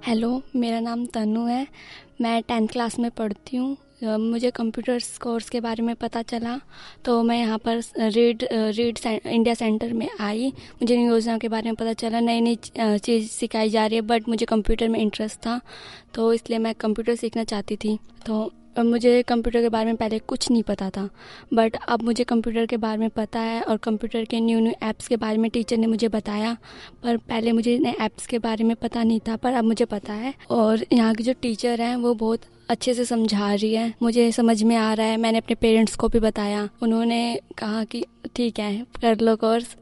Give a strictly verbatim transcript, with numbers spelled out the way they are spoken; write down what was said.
Hello, मेरा नाम तनु है। मैं टेंथ क्लास में पढ़ती हूँ। अ, मुझे कंप्यूटर्स कोर्स के बारे में पता चला तो मैं यहाँ पर रीड रीड से, इंडिया सेंटर में आई। मुझे इन योजनाओं के बारे में पता चला, नई नई चीज़ सिखाई जा रही है, बट मुझे कंप्यूटर में इंटरेस्ट था तो इसलिए मैं कंप्यूटर सीखना चाहती थी। तो अ, मुझे कंप्यूटर के बारे में पहले कुछ नहीं पता था, बट अब मुझे कंप्यूटर के बारे में पता है और कंप्यूटर के न्यू न्यू ऐप्स के बारे में टीचर ने मुझे बताया। पर पहले मुझे इन ऐप्स के बारे में पता नहीं था, पर अब मुझे पता है। और यहाँ की जो टीचर हैं वो बहुत अच्छे से समझा रही है, मुझे समझ में आ रहा है। मैंने अपने पेरेंट्स को भी बताया, उन्होंने कहा कि ठीक है कर लो कोर्स।